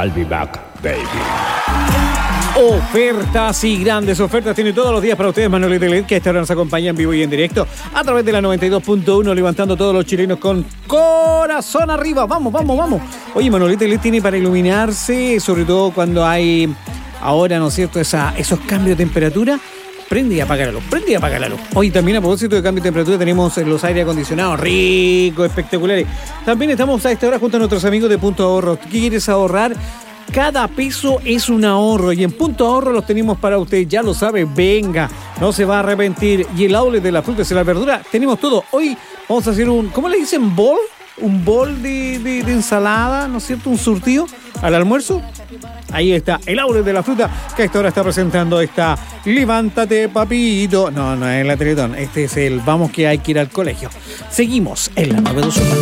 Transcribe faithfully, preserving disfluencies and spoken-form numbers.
I'll be back, baby. Ofertas y grandes ofertas tiene todos los días para ustedes Manolete Light, que a esta hora nos acompaña en vivo y en directo a través de la noventa y dos punto uno, levantando a todos los chilenos con corazón arriba. Vamos, vamos, vamos. Oye, Manolete Light tiene para iluminarse, sobre todo cuando hay ahora, ¿no es cierto?, Esa, esos cambios de temperatura. Prende y apaga la luz, prende y apaga la luz. Hoy también, a propósito de cambio de temperatura, tenemos los aire acondicionados ricos, espectaculares. También estamos a esta hora junto a nuestros amigos de Punto Ahorro. ¿Qué quieres ahorrar? Cada peso es un ahorro y en Punto Ahorro los tenemos para usted, ya lo sabe, venga, no se va a arrepentir. Y el outlet de las frutas y la verdura, tenemos todo. Hoy vamos a hacer un, ¿cómo le dicen? ¿Bol? Un bol de, de, de ensalada, ¿no es cierto? Un surtido al almuerzo. Ahí está, el outlet de la fruta, que a esta hora está presentando esta Levántate, papito. No, no es la Teletón, este es el Vamos que hay que ir al colegio. Seguimos en la nueve dos uno.